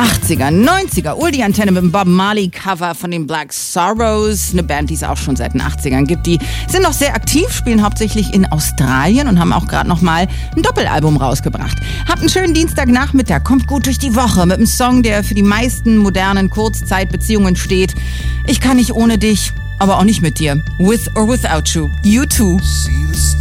80er, 90er, Oldie-Antenne mit dem Bob Marley-Cover von den Black Sorrows. Eine Band, die es auch schon seit den 80ern gibt. Die sind noch sehr aktiv, spielen hauptsächlich in Australien und haben auch gerade noch mal ein Doppelalbum rausgebracht. Habt einen schönen Dienstagnachmittag, kommt gut durch die Woche mit einem Song, der für die meisten modernen Kurzzeitbeziehungen steht. Ich kann nicht ohne dich, aber auch nicht mit dir. With or without you. You too.